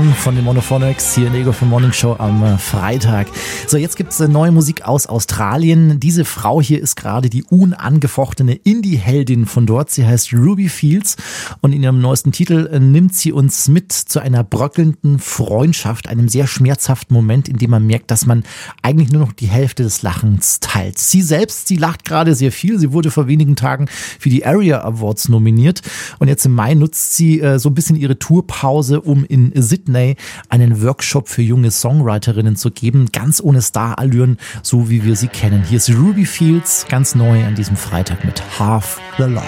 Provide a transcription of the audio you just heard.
Song von den Monophonics hier in der Ego für Morning Show am Freitag. So, jetzt gibt's neue Musik aus Australien. Diese Frau hier ist gerade die unangefochtene Indie-Heldin von dort. Sie heißt Ruby Fields und in ihrem neuesten Titel nimmt sie uns mit zu einer bröckelnden Freundschaft, einem sehr schmerzhaften Moment, in dem man merkt, dass man eigentlich nur noch die Hälfte des Lachens teilt. Sie selbst, sie lacht gerade sehr viel. Sie wurde vor wenigen Tagen für die ARIA Awards nominiert und jetzt im Mai nutzt sie so ein bisschen ihre Tourpause, um in Sydney einen Workshop für junge Songwriterinnen zu geben, ganz ohne Star-Allüren, so wie wir sie kennen. Hier ist Ruby Fields, ganz neu an diesem Freitag mit Half the Love.